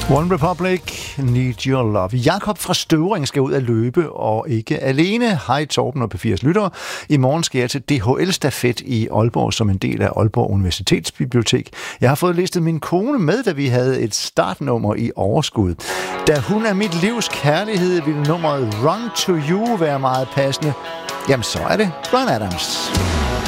One Republic, Need Your Love. Jakob fra Støvring skal ud at løbe, og ikke alene. Hej Torben og P4's lyttere. I morgen skal jeg til DHL-stafet i Aalborg som en del af Aalborg Universitetsbibliotek. Jeg har fået listet min kone med, da vi havde et startnummer i overskud. Da hun er mit livs kærlighed, ville nummeret Run to You være meget passende. Jamen så er det Bryan Adams.